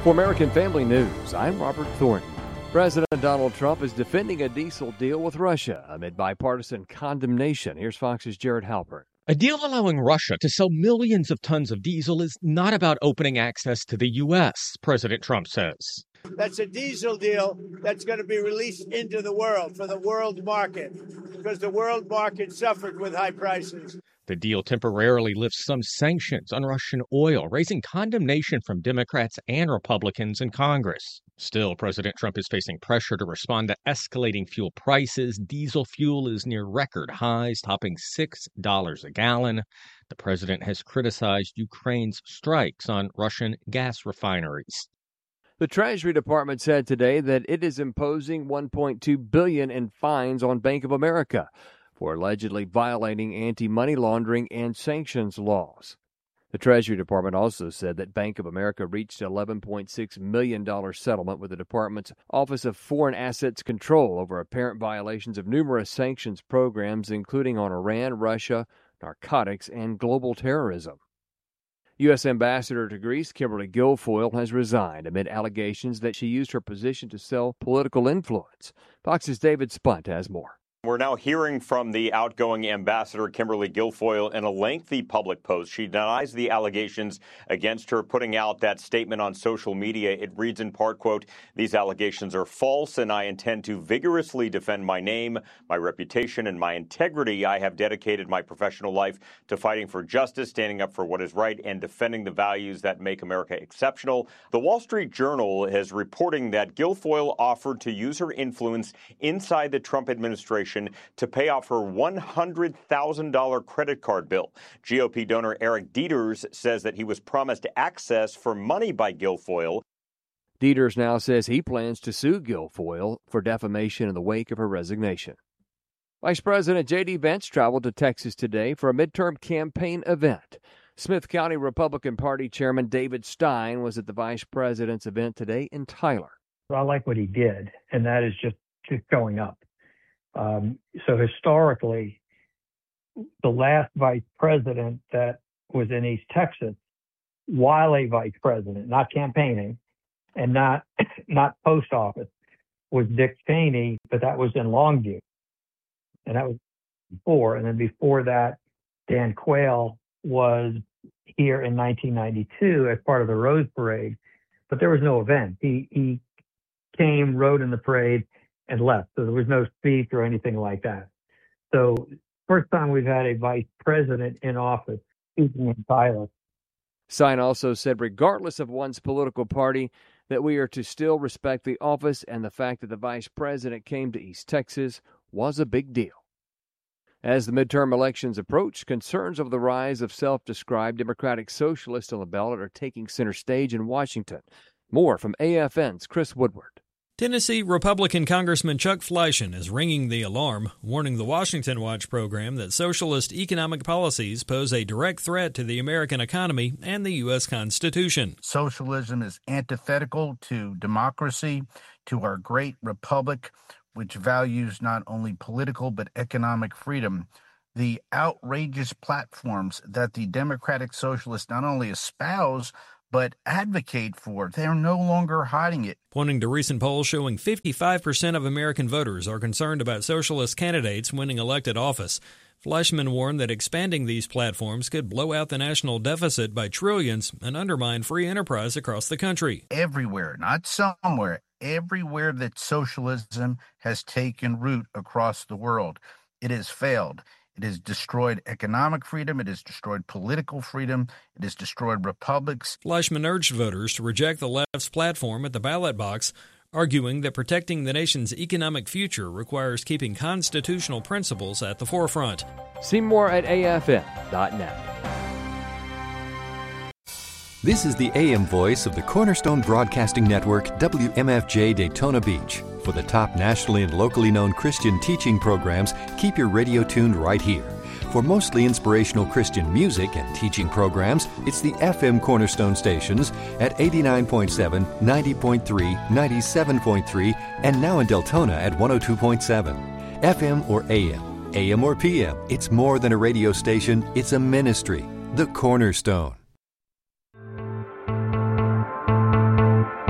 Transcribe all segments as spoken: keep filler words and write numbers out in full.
For American Family News, I'm Robert Thornton. President Donald Trump is defending a diesel deal with Russia amid bipartisan condemnation. Here's Fox's Jared Halpern. A deal allowing Russia to sell millions of tons of diesel is not about opening access to the U S, President Trump says. That's a diesel deal that's going to be released into the world for the world market because the world market suffered with high prices. The deal temporarily lifts some sanctions on Russian oil, raising condemnation from Democrats and Republicans in Congress. Still, President Trump is facing pressure to respond to escalating fuel prices. Diesel fuel is near record highs, topping six dollars a gallon. The president has criticized Ukraine's strikes on Russian gas refineries. The Treasury Department said today that it is imposing one point two billion dollars in fines on Bank of America for allegedly violating anti-money laundering and sanctions laws. The Treasury Department also said that Bank of America reached an eleven point six million dollars settlement with the department's Office of Foreign Assets Control over apparent violations of numerous sanctions programs, including on Iran, Russia, narcotics, and global terrorism. U S. Ambassador to Greece Kimberly Guilfoyle has resigned amid allegations that she used her position to sell political influence. Fox's David Spunt has more. We're now hearing from the outgoing ambassador, Kimberly Guilfoyle, in a lengthy public post. She denies the allegations against her, putting out that statement on social media. It reads in part, quote, "These allegations are false, and I intend to vigorously defend my name, my reputation, and my integrity. I have dedicated my professional life to fighting for justice, standing up for what is right, and defending the values that make America exceptional." The Wall Street Journal is reporting that Guilfoyle offered to use her influence inside the Trump administration to pay off her one hundred thousand dollars credit card bill. G O P donor Eric Dieters says that he was promised access for money by Guilfoyle. Dieters now says he plans to sue Guilfoyle for defamation in the wake of her resignation. Vice President J D. Vance traveled to Texas today for a midterm campaign event. Smith County Republican Party Chairman David Stein was at the vice president's event today in Tyler. I like what he did, and that is just, just going up. Um, so historically, the last vice president that was in East Texas, while a vice president, not campaigning and not not post office, was Dick Cheney, but that was in Longview. And that was before. And then before that, Dan Quayle was here in nineteen ninety-two as part of the Rose Parade, but there was no event. He, he came, rode in the parade, and left. So there was no speech or anything like that. So first time we've had a vice president in office speaking in Tyler. Stein also said regardless of one's political party, that we are to still respect the office, and the fact that the vice president came to East Texas was a big deal. As the midterm elections approach, concerns over the rise of self-described Democratic Socialists on the ballot are taking center stage in Washington. More from A F N's Chris Woodward. Tennessee Republican Congressman Chuck Fleischman is ringing the alarm, warning the Washington Watch program that socialist economic policies pose a direct threat to the American economy and the U S Constitution. Socialism is antithetical to democracy, to our great republic, which values not only political but economic freedom. The outrageous platforms that the Democratic Socialists not only espouse, but advocate for, they're no longer hiding it. Pointing to recent polls showing fifty-five percent of American voters are concerned about socialist candidates winning elected office. Fleischman warned that expanding these platforms could blow out the national deficit by trillions and undermine free enterprise across the country. Everywhere, not somewhere, everywhere that socialism has taken root across the world, it has failed. It has destroyed economic freedom. It has destroyed political freedom. It has destroyed republics. Fleischman urged voters to reject the left's platform at the ballot box, arguing that protecting the nation's economic future requires keeping constitutional principles at the forefront. See more at A F N dot net. This is the A M voice of the Cornerstone Broadcasting Network, W M F J Daytona Beach. For the top nationally and locally known Christian teaching programs, keep your radio tuned right here. For mostly inspirational Christian music and teaching programs, it's the F M Cornerstone stations at eighty-nine point seven, ninety point three, ninety-seven point three, and now in Deltona at one oh two point seven. F M or A M, A M or P M, it's more than a radio station, it's a ministry. The Cornerstone.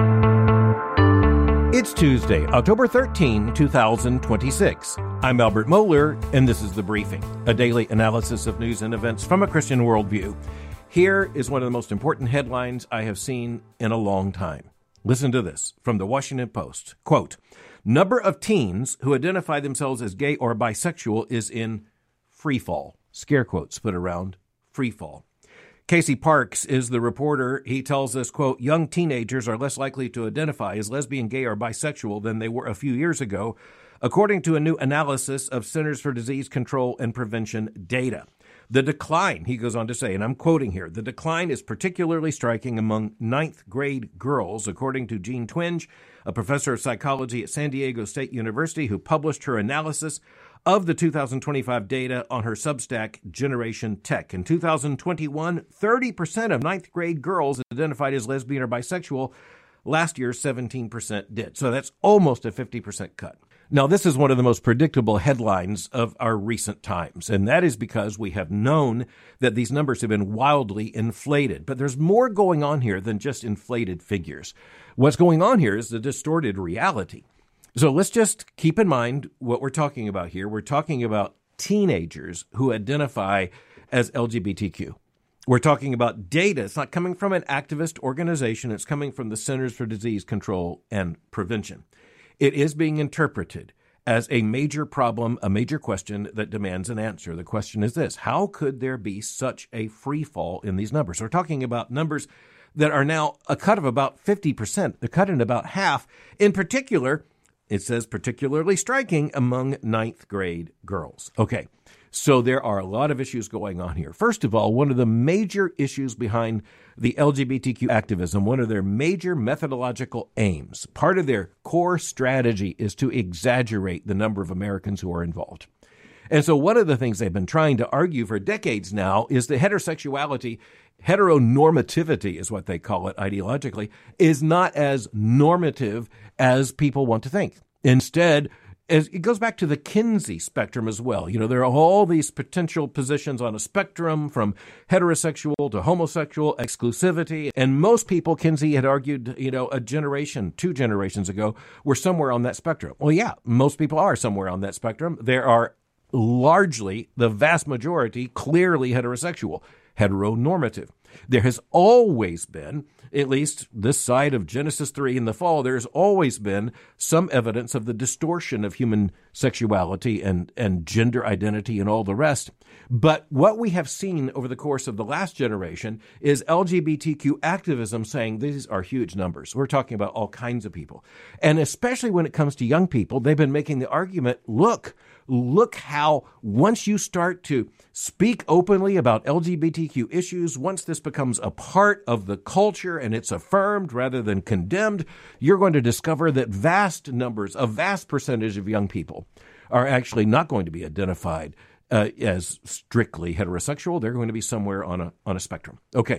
It's Tuesday, October thirteenth, twenty twenty-six. I'm Albert Mohler, and this is The Briefing, a daily analysis of news and events from a Christian worldview. Here is one of the most important headlines I have seen in a long time. Listen to this from the Washington Post. Quote, number of teens who identify themselves as gay or bisexual is in free fall. Scare quotes put around free fall. Casey Parks is the reporter. He tells us, quote, young teenagers are less likely to identify as lesbian, gay, or bisexual than they were a few years ago, according to a new analysis of Centers for Disease Control and Prevention data. The decline, he goes on to say, and I'm quoting here, the decline is particularly striking among ninth grade girls, according to Jean Twenge, a professor of psychology at San Diego State University, who published her analysis of the two thousand twenty-five data on her Substack, Generation Tech. In two thousand twenty-one, thirty percent of ninth grade girls identified as lesbian or bisexual. Last year, seventeen percent did. So that's almost a fifty percent cut. Now, this is one of the most predictable headlines of our recent times, and that is because we have known that these numbers have been wildly inflated. But there's more going on here than just inflated figures. What's going on here is the distorted reality. So let's just keep in mind what we're talking about here. We're talking about teenagers who identify as L G B T Q. We're talking about data. It's not coming from an activist organization. It's coming from the Centers for Disease Control and Prevention. It is being interpreted as a major problem, a major question that demands an answer. The question is this: how could there be such a free fall in these numbers? We're talking about numbers that are now a cut of about fifty percent, a cut in about half. In particular, it says particularly striking among ninth grade girls. Okay, so there are a lot of issues going on here. First of all, one of the major issues behind the L G B T Q activism, one of their major methodological aims, part of their core strategy is to exaggerate the number of Americans who are involved. And so one of the things they've been trying to argue for decades now is that heterosexuality, heteronormativity is what they call it ideologically, is not as normative as people want to think. Instead, as it goes back to the Kinsey spectrum as well. You know, there are all these potential positions on a spectrum from heterosexual to homosexual, exclusivity. And most people, Kinsey had argued, you know, a generation, two generations ago, were somewhere on that spectrum. Well, yeah, most people are somewhere on that spectrum. There are largely, the vast majority, clearly heterosexual, heteronormative. There has always been, at least this side of Genesis three in the fall, there's always been some evidence of the distortion of human sexuality and, and gender identity and all the rest. But what we have seen over the course of the last generation is L G B T Q activism saying these are huge numbers. We're talking about all kinds of people. And especially when it comes to young people, they've been making the argument, look, look how once you start to speak openly about L G B T Q issues, once this becomes a part of the culture and it's affirmed rather than condemned, you're going to discover that vast numbers, a vast percentage of young people are actually not going to be identified uh, as strictly heterosexual. They're going to be somewhere on a on a spectrum. Okay,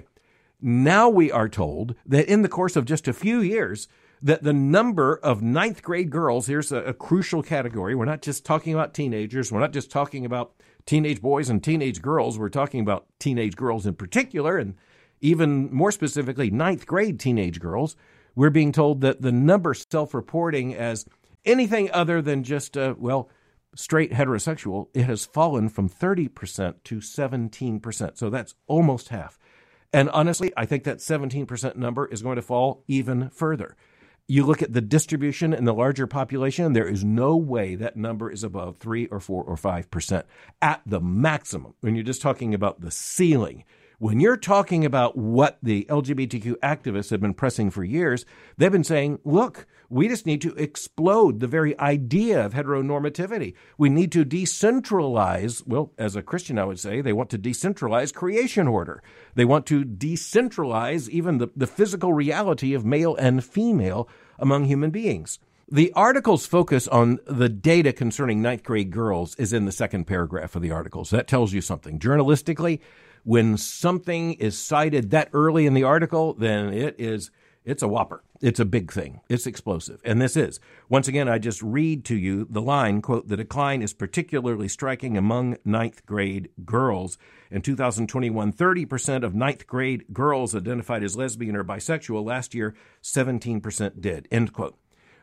now we are told that in the course of just a few years, that the number of ninth grade girls, here's a, a crucial category. We're not just talking about teenagers. We're not just talking about teenage boys and teenage girls. We're talking about teenage girls in particular, and even more specifically, ninth grade teenage girls. We're being told that the number self-reporting as anything other than just, uh, well, straight heterosexual, it has fallen from thirty percent to seventeen percent. So that's almost half. And honestly, I think that seventeen percent number is going to fall even further. You look at the distribution in the larger population, there is no way that number is above three or four or five percent at the maximum. When you're just talking about the ceiling, when you're talking about what the L G B T Q activists have been pressing for years, they've been saying, look, we just need to explode the very idea of heteronormativity. We need to decentralize, well, as a Christian, I would say, they want to decentralize creation order. They want to decentralize even the, the physical reality of male and female among human beings. The article's focus on the data concerning ninth grade girls is in the second paragraph of the article. So that tells you something. Journalistically, when something is cited that early in the article, then it is, it's a whopper. It's a big thing. It's explosive. And this is. Once again, I just read to you the line, quote, the decline is particularly striking among ninth grade girls. In two thousand twenty-one, thirty percent of ninth grade girls identified as lesbian or bisexual. Last year, seventeen percent did, end quote.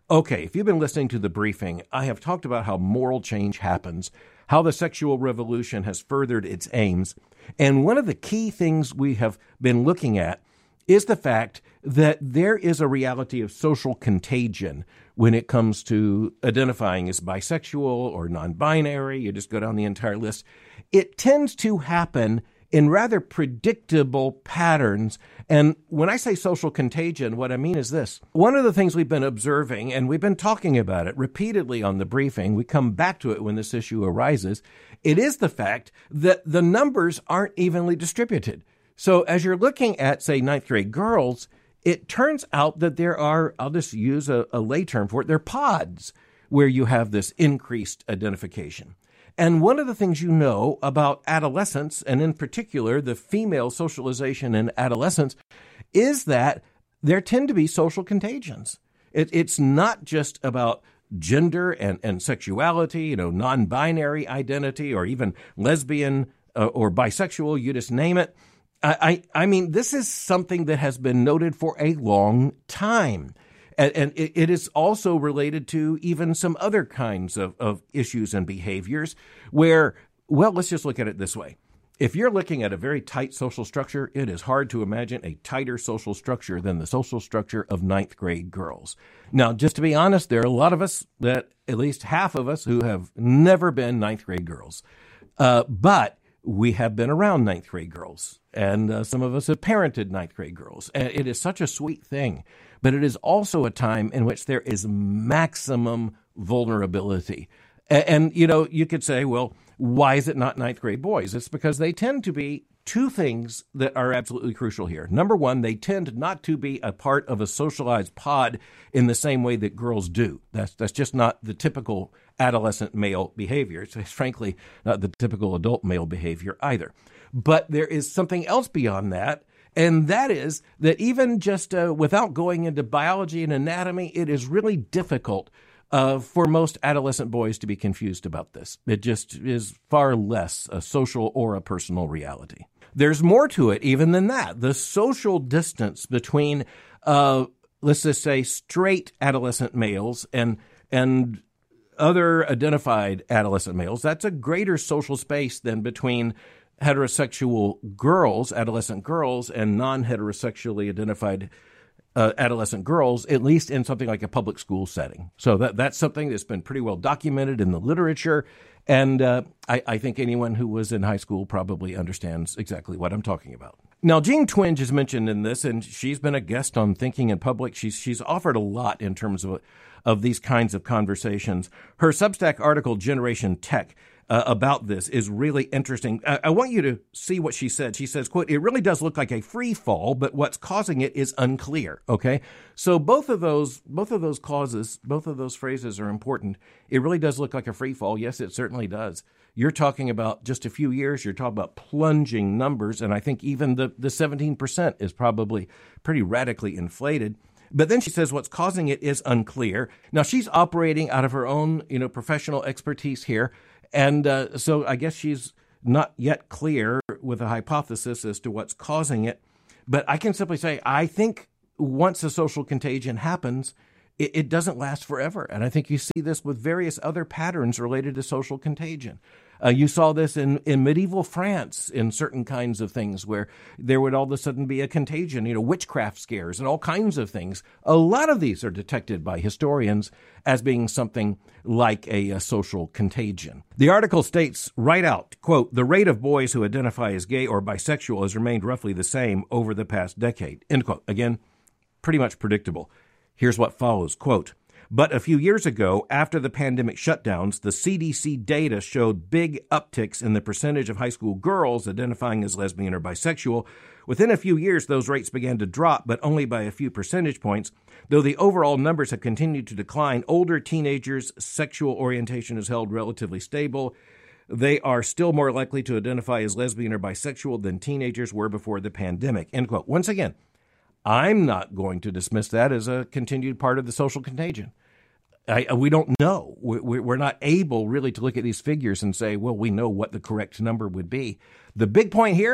Okay, if you've been listening to the briefing, I have talked about how moral change happens, how the sexual revolution has furthered its aims. And one of the key things we have been looking at is the fact that there is a reality of social contagion when it comes to identifying as bisexual or non-binary. You just go down the entire list. It tends to happen in rather predictable patterns. And when I say social contagion, what I mean is this. One of the things we've been observing, and we've been talking about it repeatedly on the briefing, we come back to it when this issue arises, it is the fact that the numbers aren't evenly distributed. So as you're looking at, say, ninth grade girls, it turns out that there are, I'll just use a, a lay term for it, they're pods where you have this increased identification. And one of the things you know about adolescence, and in particular the female socialization in adolescence, is that there tend to be social contagions. It, it's not just about gender and, and sexuality, you know, non-binary identity, or even lesbian uh, or bisexual, you just name it. I, I, I mean, this is something that has been noted for a long time. And, and it, it is also related to even some other kinds of, of issues and behaviors where, well, let's just look at it this way. If you're looking at a very tight social structure, it is hard to imagine a tighter social structure than the social structure of ninth grade girls. Now, just to be honest, there are a lot of us, that at least half of us, who have never been ninth grade girls. Uh, but we have been around ninth grade girls, and uh, some of us have parented ninth grade girls. And it is such a sweet thing. But it is also a time in which there is maximum vulnerability. And, and, you know, you could say, well, why is it not ninth grade boys? It's because they tend to be two things that are absolutely crucial here. Number one, they tend not to be a part of a socialized pod in the same way that girls do. That's that's just not the typical adolescent male behavior. It's, it's frankly not the typical adult male behavior either. But there is something else beyond that. And that is that even just uh, without going into biology and anatomy, it is really difficult uh, for most adolescent boys to be confused about this. It just is far less a social or a personal reality. There's more to it even than that. The social distance between, uh, let's just say, straight adolescent males and and other identified adolescent males, that's a greater social space than between heterosexual girls, adolescent girls, and non-heterosexually identified uh, adolescent girls, at least in something like a public school setting. So that that's something that's been pretty well documented in the literature. And uh, I, I think anyone who was in high school probably understands exactly what I'm talking about. Now, Jean Twenge is mentioned in this, and she's been a guest on Thinking in Public. She's she's offered a lot in terms of of these kinds of conversations. Her Substack article, Generation Tech, Uh, about this is really interesting. I, I want you to see what she said. She says, quote, "It really does look like a free fall, but what's causing it is unclear." Okay. So both of those, both of those causes, both of those phrases are important. It really does look like a free fall. Yes, it certainly does. You're talking about just a few years. You're talking about plunging numbers. And I think even the, the seventeen percent is probably pretty radically inflated. But then she says what's causing it is unclear. Now, she's operating out of her own, you know, professional expertise here. And uh, so I guess she's not yet clear with a hypothesis as to what's causing it. But I can simply say, I think once a social contagion happens, it, it doesn't last forever. And I think you see this with various other patterns related to social contagion. Uh, you saw this in, in medieval France in certain kinds of things where there would all of a sudden be a contagion, you know, witchcraft scares and all kinds of things. A lot of these are detected by historians as being something like a, a social contagion. The article states right out, quote, "The rate of boys who identify as gay or bisexual has remained roughly the same over the past decade," end quote. Again, pretty much predictable. Here's what follows, quote, "But a few years ago, after the pandemic shutdowns, the C D C data showed big upticks in the percentage of high school girls identifying as lesbian or bisexual. Within a few years, those rates began to drop, but only by a few percentage points. Though the overall numbers have continued to decline, older teenagers' sexual orientation is held relatively stable. They are still more likely to identify as lesbian or bisexual than teenagers were before the pandemic," end quote. Once again, I'm not going to dismiss that as a continued part of the social contagion. I, we don't know. We, we're not able really to look at these figures and say, well, we know what the correct number would be. The big point here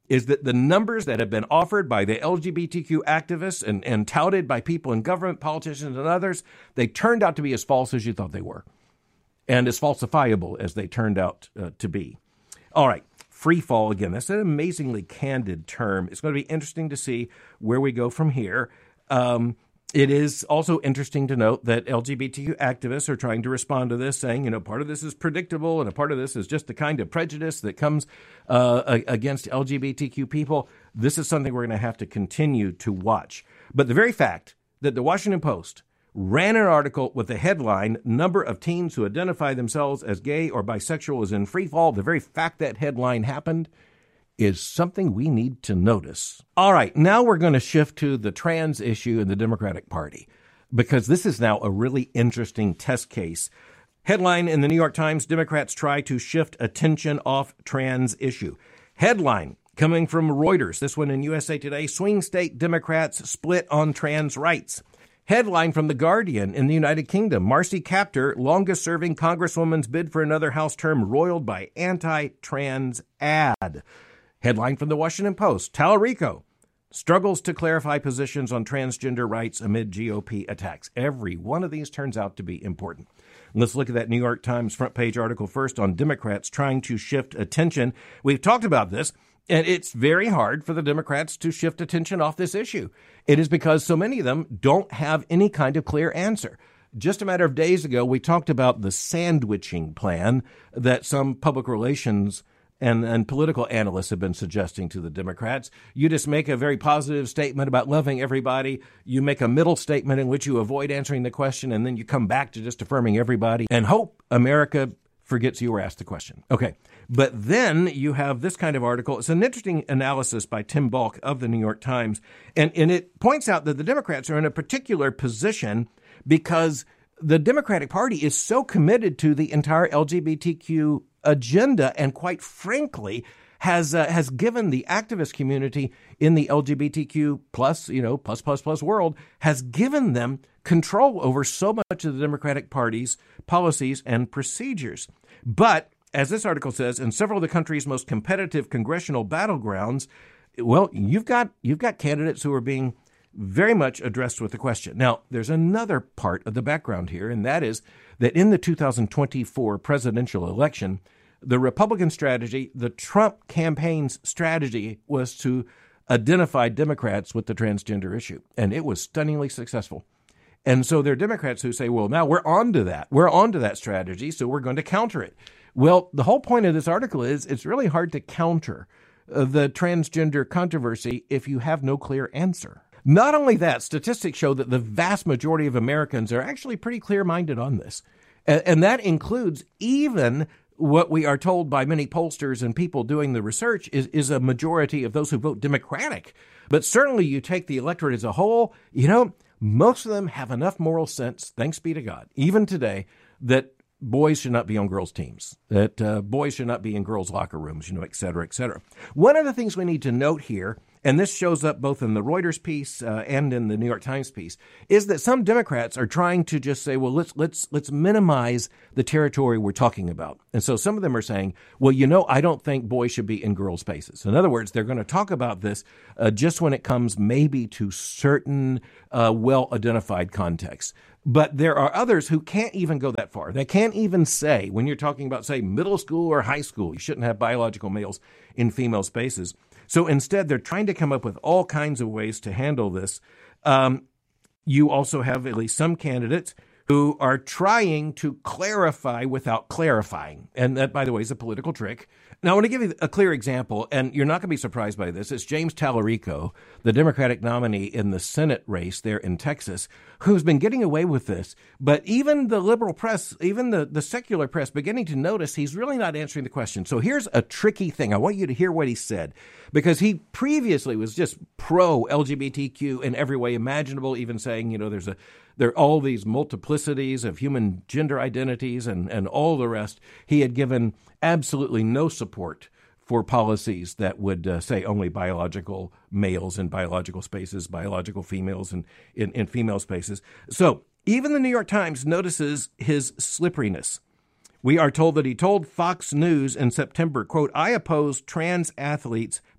is that the numbers that have been offered by the L G B T Q activists and, and touted by people in government, politicians, and others, they turned out to be as false as you thought they were, and as falsifiable as they turned out uh, to be. All right. Free fall, again, that's an amazingly candid term. It's going to be interesting to see where we go from here. Um, it is also interesting to note that L G B T Q activists are trying to respond to this, saying, you know, part of this is predictable and a part of this is just the kind of prejudice that comes uh, against L G B T Q people. This is something we're going to have to continue to watch. But the very fact that the Washington Post ran an article with the headline, "Number of teens who identify themselves as gay or bisexual is in free fall," the very fact that headline happened is something we need to notice. All right, now we're going to shift to the trans issue in the Democratic Party, because this is now a really interesting test case. Headline in the New York Times, "Democrats try to shift attention off trans issue." Headline coming from Reuters, this one in U S A Today, "Swing state Democrats split on trans rights." Headline from The Guardian in the United Kingdom, "Marcy Kaptur, longest-serving Congresswoman's bid for another House term roiled by anti-trans ad." Headline from The Washington Post, "Tallarico struggles to clarify positions on transgender rights amid G O P attacks." Every one of these turns out to be important. Let's look at that New York Times front page article first on Democrats trying to shift attention. We've talked about this. And it's very hard for the Democrats to shift attention off this issue. It is because so many of them don't have any kind of clear answer. Just a matter of days ago, we talked about the sandwiching plan that some public relations and, and political analysts have been suggesting to the Democrats. You just make a very positive statement about loving everybody. You make a middle statement in which you avoid answering the question, and then you come back to just affirming everybody and hope America forgets you were asked the question. Okay. But then you have this kind of article. It's an interesting analysis by Tim Balk of the New York Times. And, and it points out that the Democrats are in a particular position because the Democratic Party is so committed to the entire L G B T Q agenda and, quite frankly, has uh, has given the activist community in the L G B T Q plus, you know, plus, plus, plus world, has given them control over so much of the Democratic Party's policies and procedures. But as this article says, in several of the country's most competitive congressional battlegrounds, well, you've got you've got candidates who are being very much addressed with the question. Now, there's another part of the background here, and that is that in the two thousand twenty-four presidential election, the Republican strategy, the Trump campaign's strategy, was to identify Democrats with the transgender issue, and it was stunningly successful. And so there are Democrats who say, well, now we're on to that. We're on to that strategy, so we're going to counter it. Well, the whole point of this article is it's really hard to counter uh, the transgender controversy if you have no clear answer. Not only that, statistics show that the vast majority of Americans are actually pretty clear-minded on this. And, and that includes even what we are told by many pollsters and people doing the research is, is a majority of those who vote Democratic. But certainly you take the electorate as a whole, you know, most of them have enough moral sense, thanks be to God, even today, that boys should not be on girls' teams, that uh, boys should not be in girls' locker rooms, you know, et cetera, et cetera. One of the things we need to note here, and this shows up both in the Reuters piece uh, and in the New York Times piece, is that some Democrats are trying to just say, well, let's let's let's minimize the territory we're talking about. And so some of them are saying, well, you know, I don't think boys should be in girls' spaces. In other words, they're going to talk about this uh, just when it comes maybe to certain uh, well-identified contexts. But there are others who can't even go that far. They can't even say, when you're talking about, say, middle school or high school, you shouldn't have biological males in female spaces. So instead, they're trying to come up with all kinds of ways to handle this. Um, you also have at least some candidates who are trying to clarify without clarifying. And that, by the way, is a political trick. Now, I want to give you a clear example, and you're not going to be surprised by this. It's James Tallarico, the Democratic nominee in the Senate race there in Texas, who's been getting away with this. But even the liberal press, even the, the secular press, beginning to notice he's really not answering the question. So here's a tricky thing. I want you to hear what he said, because he previously was just pro-L G B T Q in every way imaginable, even saying, you know, there's a there are all these multiplicities of human gender identities and, and all the rest. He had given absolutely no support for policies that would uh, say only biological males in biological spaces, biological females in, in, in female spaces. So even the New York Times notices his slipperiness. We are told that he told Fox News in September, quote, "I oppose trans athletes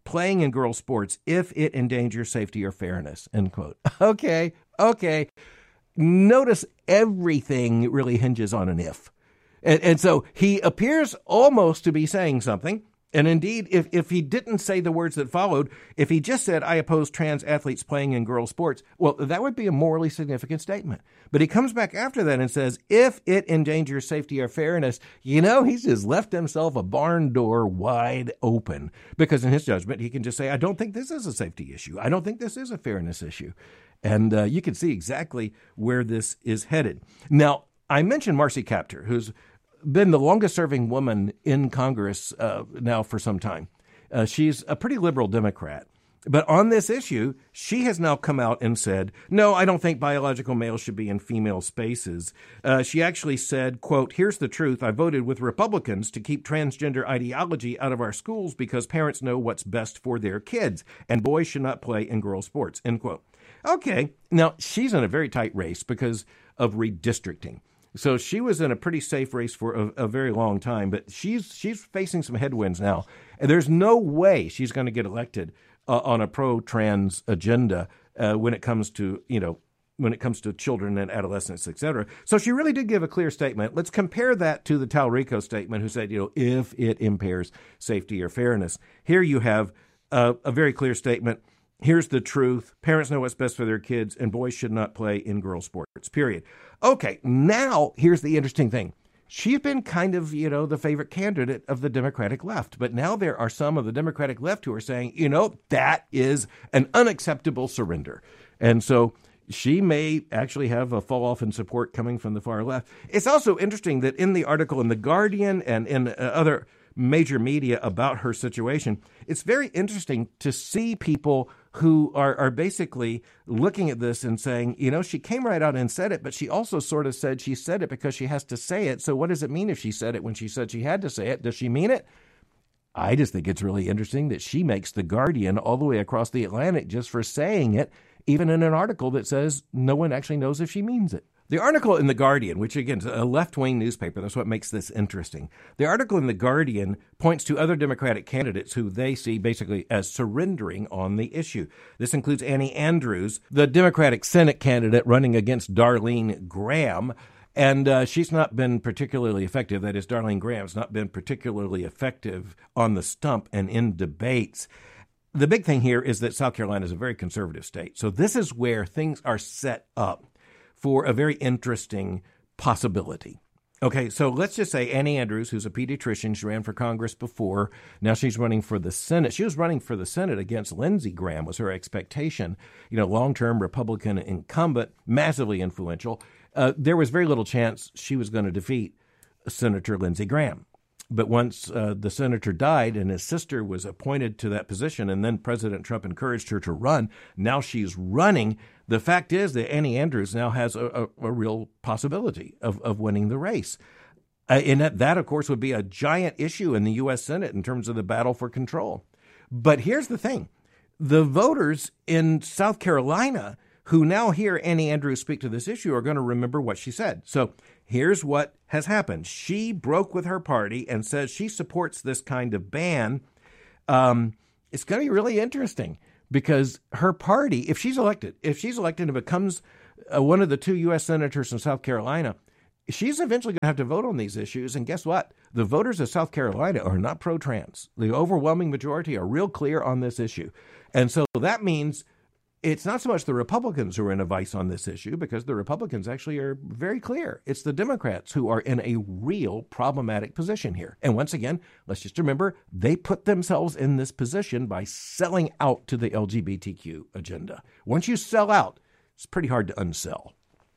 playing in girls' sports if it endangers safety or fairness, end quote. Okay, okay. Notice everything really hinges on an if. And, and so he appears almost to be saying something. And indeed, if, if he didn't say the words that followed, if he just said, I oppose trans athletes playing in girls' sports, well, that would be a morally significant statement. But he comes back after that and says, if it endangers safety or fairness, you know, he's just left himself a barn door wide open. Because in his judgment, he can just say, I don't think this is a safety issue. I don't think this is a fairness issue. And uh, you can see exactly where this is headed. Now, I mentioned Marcy Kaptur, who's been the longest-serving woman in Congress uh, now for some time. Uh, she's a pretty liberal Democrat. But on this issue, she has now come out and said, no, I don't think biological males should be in female spaces. Uh, she actually said, quote, here's the truth. I voted with Republicans to keep transgender ideology out of our schools because parents know what's best for their kids, and boys should not play in girls' sports, end quote. Okay, now she's in a very tight race because of redistricting. So she was in a pretty safe race for a, a very long time, but she's she's facing some headwinds now. And there's no way she's going to get elected uh, on a pro-trans agenda uh, when it comes to, you know, when it comes to children and adolescents, et cetera. So she really did give a clear statement. Let's compare that to the Talrico statement, who said, you know, if it impairs safety or fairness. Here you have uh, a very clear statement. Here's the truth. Parents know what's best for their kids, and boys should not play in girls' sports, period. Okay, now here's the interesting thing. She's been kind of, you know, the favorite candidate of the Democratic left. But now there are some of the Democratic left who are saying, you know, that is an unacceptable surrender. And so she may actually have a fall off in support coming from the far left. It's also interesting that in the article in The Guardian and in uh, other major media about her situation, it's very interesting to see people who are, are basically looking at this and saying, you know, she came right out and said it, but she also sort of said she said it because she has to say it. So what does it mean if she said it when she said she had to say it? Does she mean it? I just think it's really interesting that she makes The Guardian all the way across the Atlantic just for saying it, even in an article that says no one actually knows if she means it. The article in The Guardian, which again is a left-wing newspaper, that's what makes this interesting. The article in The Guardian points to other Democratic candidates who they see basically as surrendering on the issue. This includes Annie Andrews, the Democratic Senate candidate running against Darlene Graham. And uh, she's not been particularly effective. That is, Darlene Graham's not been particularly effective on the stump and in debates. The big thing here is that South Carolina is a very conservative state. So this is where things are set up for a very interesting possibility. Okay, so let's just say Annie Andrews, who's a pediatrician, she ran for Congress before. Now she's running for the Senate. She was running for the Senate against Lindsey Graham, was her expectation. You know, long-term Republican incumbent, massively influential. Uh, there was very little chance she was going to defeat Senator Lindsey Graham. But once uh, the senator died and his sister was appointed to that position, and then President Trump encouraged her to run, now she's running. The fact is that Annie Andrews now has a, a, a real possibility of, of winning the race. Uh, and that, that, of course, would be a giant issue in the U S Senate in terms of the battle for control. But here's the thing. The voters in South Carolina who now hear Annie Andrews speak to this issue are going to remember what she said. So here's what has happened. She broke with her party and says she supports this kind of ban. Um, it's going to be really interesting because her party, if she's elected, if she's elected and becomes uh, one of the two U S senators in South Carolina, she's eventually going to have to vote on these issues. And guess what? The voters of South Carolina are not pro-trans. The overwhelming majority are real clear on this issue. And so that means it's not so much the Republicans who are in a vice on this issue, because the Republicans actually are very clear. It's the Democrats who are in a real problematic position here. And once again, let's just remember, they put themselves in this position by selling out to the L G B T Q agenda. Once you sell out, it's pretty hard to unsell.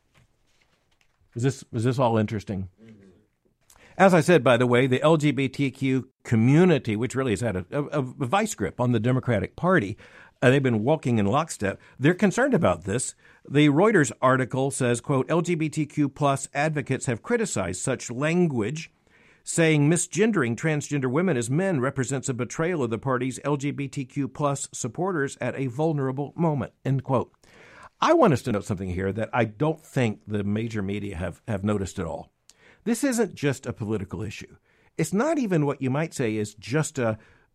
Is this, is this all interesting? Mm-hmm. As I said, by the way, the L G B T Q community, which really has had a, a, a vice grip on the Democratic Party, Uh, they've been walking in lockstep. They're concerned about this. The Reuters article says, quote, L G B T Q plus advocates have criticized such language, saying misgendering transgender women as men represents a betrayal of the party's L G B T Q plus supporters at a vulnerable moment, end quote. I want us to note something here that I don't think the major media have, have noticed at all. This isn't just a political issue. It's not even what you might say is just a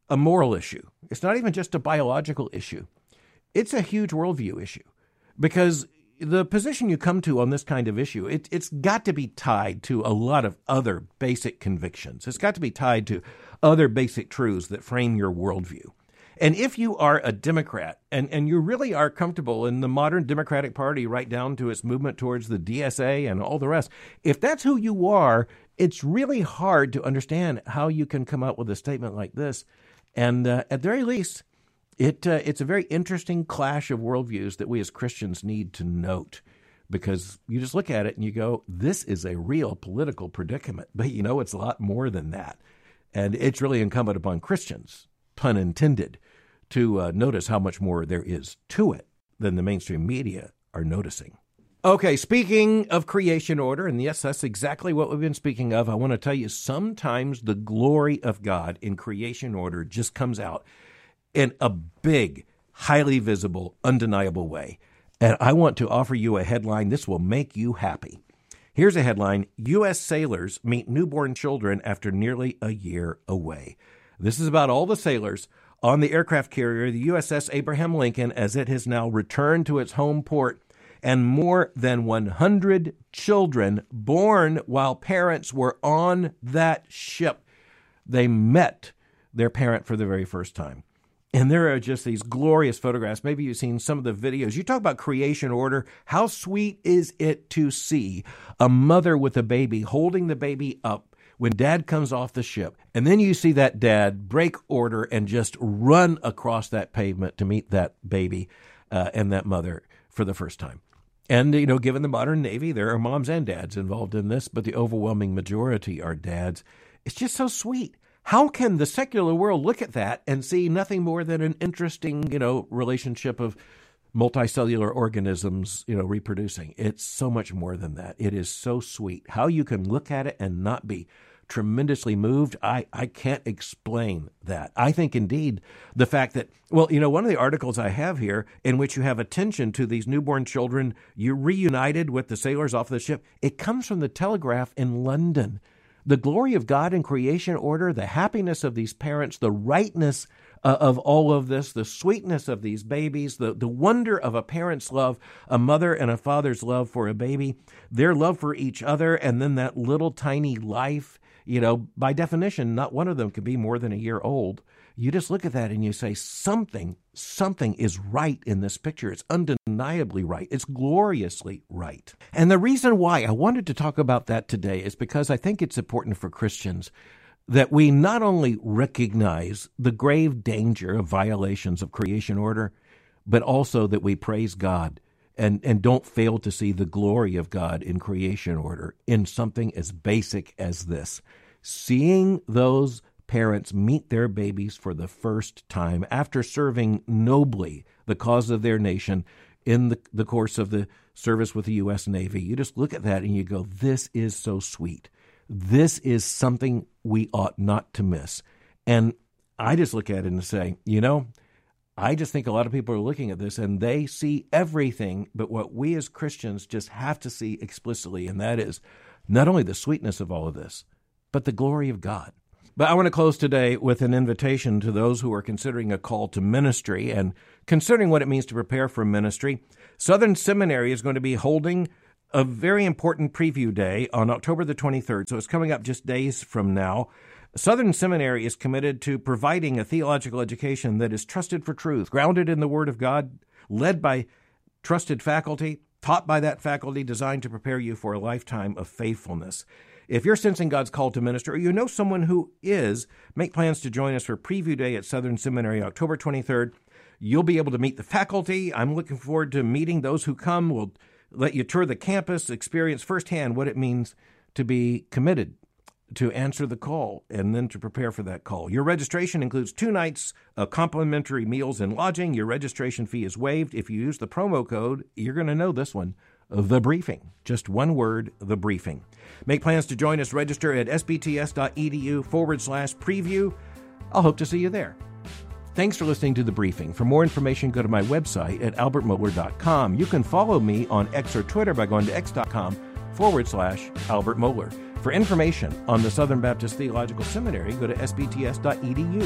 a moral issue. It's not even just a biological issue. It's a huge worldview issue, because the position you come to on this kind of issue, it, it's got to be tied to a lot of other basic convictions. It's got to be tied to other basic truths that frame your worldview. And if you are a Democrat and, and you really are comfortable in the modern Democratic Party right down to its movement towards the D S A and all the rest, if that's who you are, it's really hard to understand how you can come out with a statement like this. And uh, at the very least, it uh, it's a very interesting clash of worldviews that we as Christians need to note, because you just look at it and you go, this is a real political predicament. But you know, it's a lot more than that. And it's really incumbent upon Christians, pun intended, to uh, notice how much more there is to it than the mainstream media are noticing. Okay, speaking of creation order, and yes, that's exactly what we've been speaking of, I want to tell you, sometimes the glory of God in creation order just comes out in a big, highly visible, undeniable way. And I want to offer you a headline. This will make you happy. Here's a headline: U S sailors meet newborn children after nearly a year away. This is about all the sailors on the aircraft carrier, the U S S Abraham Lincoln, as it has now returned to its home port, and more than one hundred children born while parents were on that ship. They met their parent for the very first time. And there are just these glorious photographs. Maybe you've seen some of the videos. You talk about creation order. How sweet is it to see a mother with a baby holding the baby up when dad comes off the ship, and then you see that dad break order and just run across that pavement to meet that baby uh, and that mother for the first time. And, you know, given the modern Navy, there are moms and dads involved in this, but the overwhelming majority are dads. It's just so sweet. How can the secular world look at that and see nothing more than an interesting, you know, relationship of multicellular organisms, you know, reproducing? It's so much more than that. It is so sweet. How you can look at it and not be tremendously moved, I, I can't explain that. I think, indeed, the fact that, well, you know, one of the articles I have here in which you have attention to these newborn children, you reunited with the sailors off the ship, it comes from the Telegraph in London. The glory of God in creation order, the happiness of these parents, the rightness uh, of all of this, the sweetness of these babies, the, the wonder of a parent's love, a mother and a father's love for a baby, their love for each other, and then that little tiny life. You know, by definition, not one of them could be more than a year old. You just look at that and you say, something, something is right in this picture. It's undeniably right. It's gloriously right. And the reason why I wanted to talk about that today is because I think it's important for Christians that we not only recognize the grave danger of violations of creation order, but also that we praise God and, and don't fail to see the glory of God in creation order in something as basic as this. Seeing those parents meet their babies for the first time after serving nobly the cause of their nation in the, the course of the service with the U S Navy. You just look at that and you go, this is so sweet. This is something we ought not to miss. And I just look at it and say, you know, I just think a lot of people are looking at this and they see everything but what we as Christians just have to see explicitly, and that is not only the sweetness of all of this, but the glory of God. But I want to close today with an invitation to those who are considering a call to ministry and considering what it means to prepare for ministry. Southern Seminary is going to be holding a very important preview day on October the twenty-third, so it's coming up just days from now. Southern Seminary is committed to providing a theological education that is trusted for truth, grounded in the Word of God, led by trusted faculty, taught by that faculty, designed to prepare you for a lifetime of faithfulness. If you're sensing God's call to minister, or you know someone who is, make plans to join us for Preview Day at Southern Seminary, October twenty-third. You'll be able to meet the faculty. I'm looking forward to meeting those who come. We'll let you tour the campus, experience firsthand what it means to be committed, to answer the call, and then to prepare for that call. Your registration includes two nights of complimentary meals and lodging. Your registration fee is waived. If you use the promo code, you're going to know this one, The Briefing. Just one word, The Briefing. Make plans to join us. Register at sbts.edu forward slash preview. I'll hope to see you there. Thanks for listening to The Briefing. For more information, go to my website at albert mohler dot com. You can follow me on X or Twitter by going to x.com forward slash Albert Mohler. For information on the Southern Baptist Theological Seminary, go to sbts.edu. For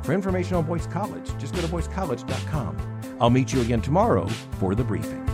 For information on Boyce College, just go to boyce college dot com. I'll meet you again tomorrow for the briefing.